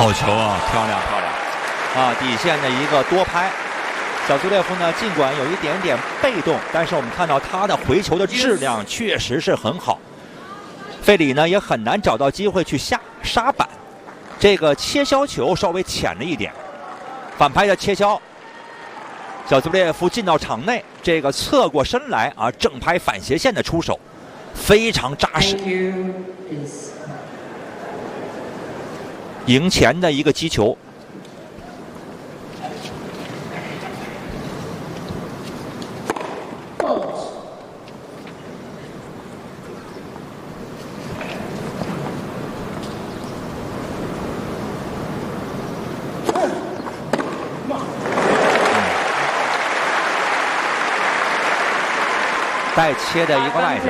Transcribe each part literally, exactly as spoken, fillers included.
好球啊， 漂亮漂亮啊！底线的一个多拍。小祖列夫呢，尽管有一点点被动，但是我们看到他的回球的质量确实是很好。费里呢也很难找到机会去下杀板，这个切削球稍微浅了一点。反拍的切削，小祖列夫进到场内，这个侧过身来啊，正拍反斜线的出手，非常扎实。赢前的一个击球。带切的一个外角。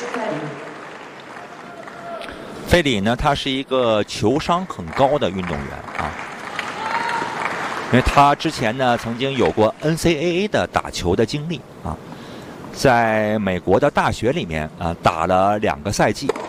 费里呢，他是一个球商很高的运动员啊，因为他之前呢曾经有过 N C A A 的打球的经历啊，在美国的大学里面啊打了两个赛季